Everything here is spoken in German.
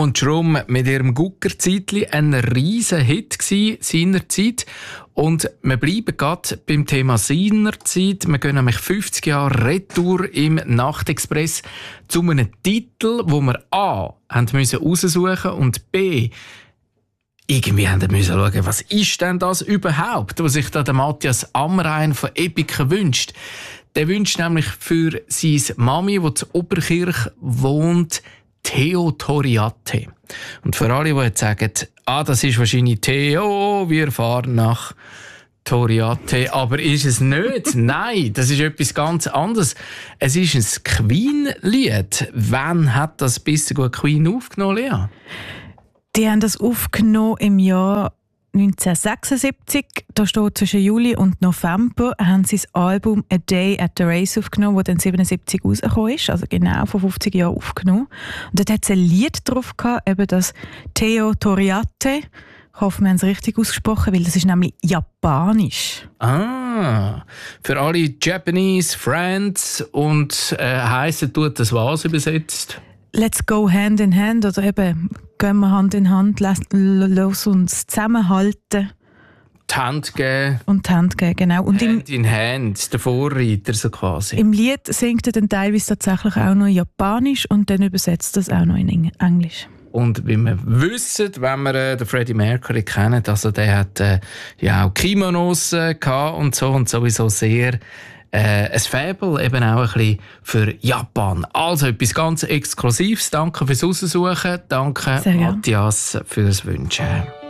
und Schrumm mit ihrem Guckerzeitli ein riesen Hit gsi seinerzeit. Und wir bleiben gerade beim Thema seinerzeit. Wir gehen nämlich 50 Jahre Retour im Nachtexpress zu einem Titel, wo wir A haben müssen raussuchen und B irgendwie haben wir müssen schauen, was ist denn das überhaupt, was sich da der Matthias Amrein von Epica wünscht. Der wünscht nämlich für seine Mami, die in Oberkirch wohnt, Theo Toriate. Und für alle, die jetzt sagen, das ist wahrscheinlich Theo, wir fahren nach Toriate. Aber ist es nicht? Nein, das ist etwas ganz anderes. Es ist ein Queen-Lied. Wann hat das «Bist du gut Queen» aufgenommen, Lea? Die haben das aufgenommen im Jahr 1976. Da steht zwischen Juli und November haben sie das Album «A Day at the Race» aufgenommen, das dann 1977 rausgekommen ist, also genau vor 50 Jahren aufgenommen. Und dort hat es ein Lied drauf gehabt, eben das «Theo Toriate». Ich hoffe, wir haben es richtig ausgesprochen, weil das ist nämlich japanisch. Für alle Japanese Friends und heissen tut das was übersetzt? «Let's go hand in hand» oder eben «Gehen wir Hand in Hand, lass uns zusammenhalten». Die Hand geben. Und die Hand geben, genau. Und Hand in Hand, der Vorreiter so quasi. Im Lied singt er dann teilweise tatsächlich auch noch Japanisch und dann übersetzt das auch noch in Englisch. Und wie wir wissen, wenn wir den Freddie Mercury kennen, also der hat auch Kimonos gehabt und so und sowieso sehr ein Faible eben auch ein bisschen für Japan. Also etwas ganz Exklusives. Danke fürs Raussuchen. Danke, Matthias, fürs Wünschen.